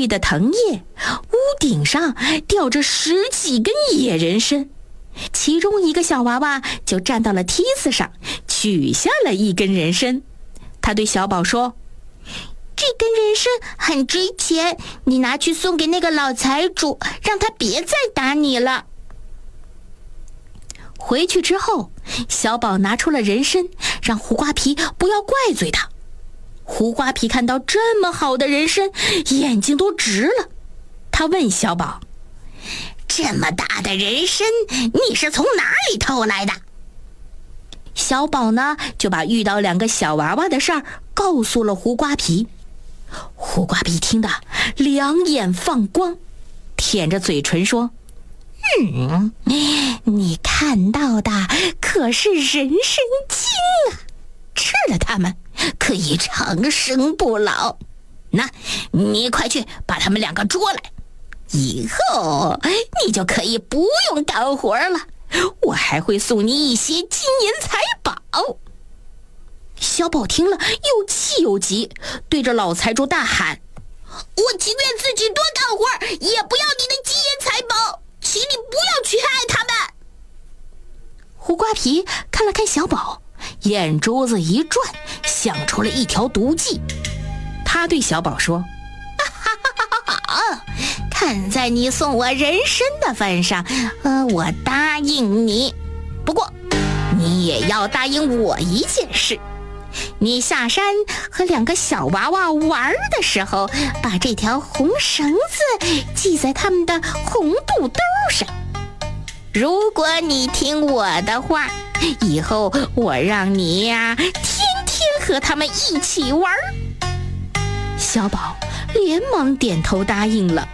郁的藤叶，屋顶上吊着10几根野人参，其中一个小娃娃就站到了梯子上，取下了一根人参。他对小宝说：这根人参很值钱，你拿去送给那个老财主，让他别再打你了。回去之后，小宝拿出了人参，让胡瓜皮不要怪罪他。胡瓜皮看到这么好的人参，眼睛都直了。他问小宝：这么大的人参，你是从哪里偷来的？小宝呢，就把遇到2个小娃娃的事儿告诉了胡瓜皮。胡瓜皮听得两眼放光，舔着嘴唇说：你看到的可是人参精啊，吃了它们可以长生不老。那你快去把他们2个捉来，以后你就可以不用干活了，我还会送你一些金银财宝。小宝听了又气又急，对着老财主大喊：我情愿自己多干活，也不要你的金银财宝，请你不要去害他们。胡瓜皮看了看小宝，眼珠子一转，想出了一条毒计。他对小宝说：看在你送我人参的份上，我答应你。不过你也要答应我一件事，你下山和2个小娃娃玩的时候，把这条红绳子系在他们的红肚兜上。如果你听我的话，以后我让你天天和他们一起玩。小宝连忙点头答应了。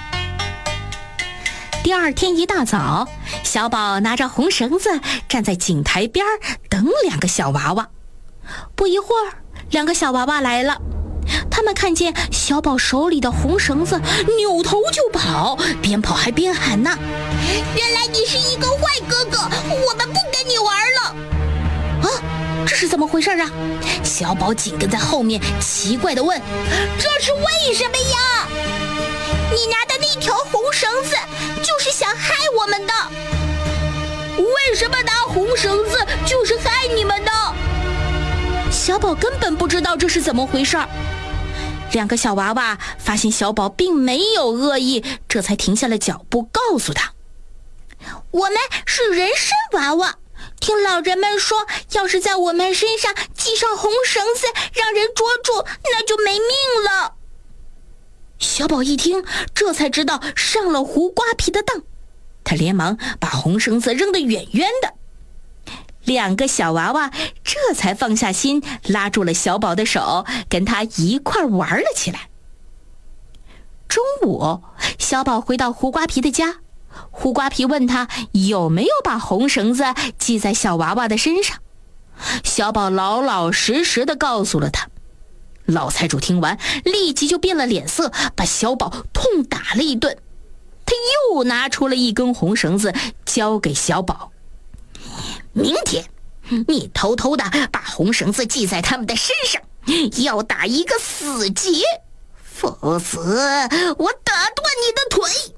第二天一大早，小宝拿着红绳子站在井台边等2个小娃娃。不一会儿，2个小娃娃来了，他们看见小宝手里的红绳子，扭头就跑，边跑还边喊呢：原来你是一个坏哥哥，我们不跟你玩了。这是怎么回事啊？小宝紧跟在后面，奇怪地问：这是为什么呀？你拿的那条红绳子就是想害我们的。为什么拿红绳子就是害你们的？小宝根本不知道这是怎么回事。2个小娃娃发现小宝并没有恶意，这才停下了脚步，告诉他：我们是人参娃娃，听老人们说，要是在我们身上系上红绳子，让人捉住，那就没命了。小宝一听，这才知道上了胡瓜皮的当，他连忙把红绳子扔得远远的。2个小娃娃这才放下心，拉住了小宝的手，跟他一块玩了起来。中午，小宝回到胡瓜皮的家，胡瓜皮问他有没有把红绳子系在小娃娃的身上。小宝老老实实地告诉了他。老财主听完，立即就变了脸色，把小宝痛打了一顿。他又拿出了一根红绳子，交给小宝：明天你偷偷的把红绳子系在他们的身上，要打一个死结，否则我打断你的腿。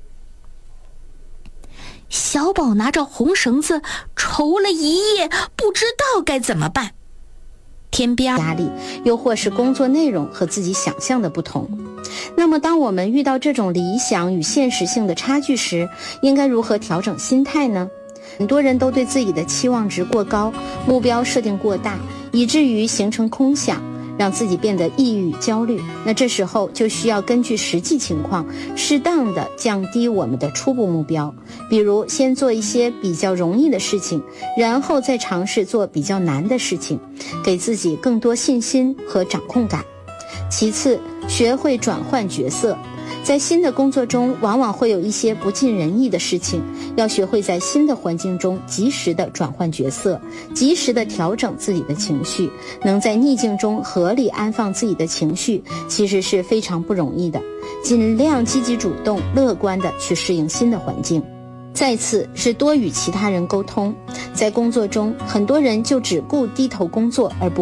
小宝拿着红绳子愁了一夜，不知道该怎么办。天边压力，又或是工作内容和自己想象的不同。那么当我们遇到这种理想与现实性的差距时，应该如何调整心态呢？很多人都对自己的期望值过高，目标设定过大，以至于形成空想，让自己变得抑郁焦虑。那这时候就需要根据实际情况，适当的降低我们的初步目标，比如先做一些比较容易的事情，然后再尝试做比较难的事情，给自己更多信心和掌控感。其次，学会转换角色。在新的工作中，往往会有一些不尽人意的事情，要学会在新的环境中及时的转换角色，及时的调整自己的情绪。能在逆境中合理安放自己的情绪，其实是非常不容易的。尽量积极主动、乐观的去适应新的环境。再次是多与其他人沟通。在工作中，很多人就只顾低头工作，而不